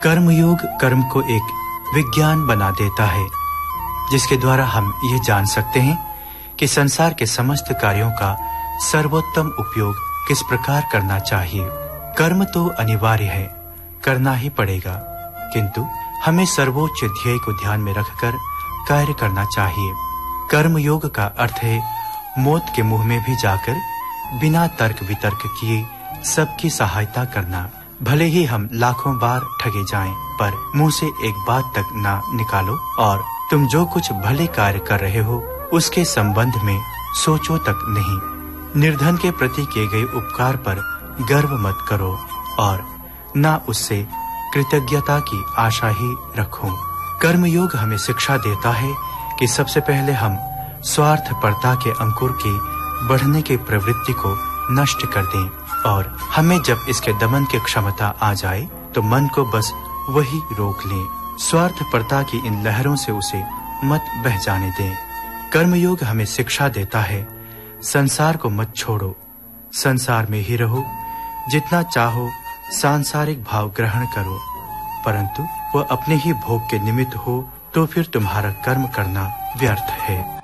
कर्मयोग कर्म को एक विज्ञान बना देता है, जिसके द्वारा हम ये जान सकते हैं कि संसार के समस्त कार्यों का सर्वोत्तम उपयोग किस प्रकार करना चाहिए। कर्म तो अनिवार्य है, करना ही पड़ेगा, किंतु हमें सर्वोच्च ध्येय को ध्यान में रखकर कार्य करना चाहिए। कर्मयोग का अर्थ है मौत के मुंह में भी जाकर बिना तर्क वितर्क किए सबकी सहायता करना। भले ही हम लाखों बार ठगे जाएं, पर मुंह से एक बात तक ना निकालो और तुम जो कुछ भले कार्य कर रहे हो उसके संबंध में सोचो तक नहीं। निर्धन के प्रति किए गए उपकार पर गर्व मत करो और ना उससे कृतज्ञता की आशा ही रखो। कर्मयोग हमें शिक्षा देता है कि सबसे पहले हम स्वार्थपरता के अंकुर के बढ़ने की प्रवृत्ति को नष्ट कर दें, और हमें जब इसके दमन की क्षमता आ जाए तो मन को बस वही रोक लें। स्वार्थपरता की इन लहरों से उसे मत बह जाने दें। कर्मयोग हमें शिक्षा देता है संसार को मत छोड़ो, संसार में ही रहो। जितना चाहो सांसारिक भाव ग्रहण करो, परंतु वह अपने ही भोग के निमित्त हो तो फिर तुम्हारा कर्म करना व्यर्थ है।